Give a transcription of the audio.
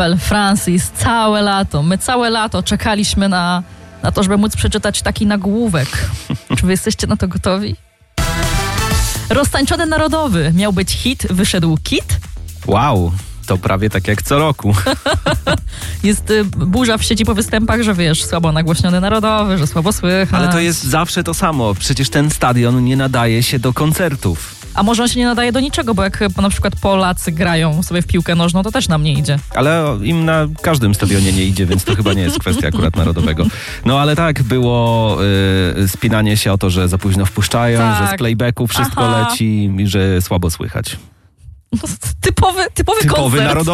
Gospel, Francis, my całe lato czekaliśmy na to, żeby móc przeczytać taki nagłówek. Czy wy jesteście na to gotowi? Roztańczony narodowy. Miał być hit, wyszedł kit. Wow, to prawie tak jak co roku. Jest burza w sieci po występach, że wiesz, słabo nagłośniony narodowy, że słabo słychać. Ale to jest zawsze to samo. Przecież ten stadion nie nadaje się do koncertów. A może on się nie nadaje do niczego, bo jak na przykład Polacy grają sobie w piłkę nożną, to też nam nie idzie. Ale im na każdym stadionie nie idzie, więc to chyba nie jest kwestia akurat narodowego. No ale tak, było spinanie się o to, że za późno wpuszczają, Tak. że z playbacku wszystko leci i że słabo słychać. Typowy koncert. Narodowy.